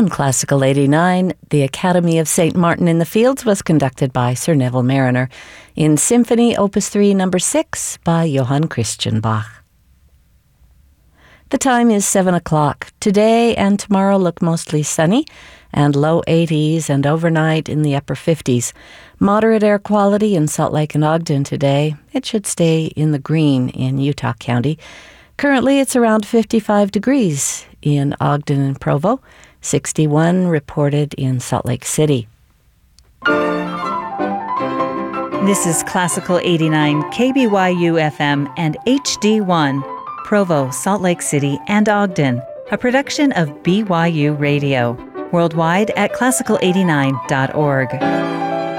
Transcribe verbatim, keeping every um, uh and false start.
On Classical eighty-nine, the Academy of Saint Martin in the Fields was conducted by Sir Neville Marriner in Symphony Opus three number six by Johann Christian Bach. The time is seven o'clock. Today and tomorrow look mostly sunny and low eighties and overnight in the upper fifties. Moderate air quality in Salt Lake and Ogden today. It should stay in the green in Utah County. Currently it's around fifty-five degrees in Ogden and Provo. sixty-one reported in Salt Lake City. This is Classical eighty-nine K B Y U F M and H D one, Provo, Salt Lake City, and Ogden, a production of B Y U Radio, worldwide at classical eighty-nine dot org.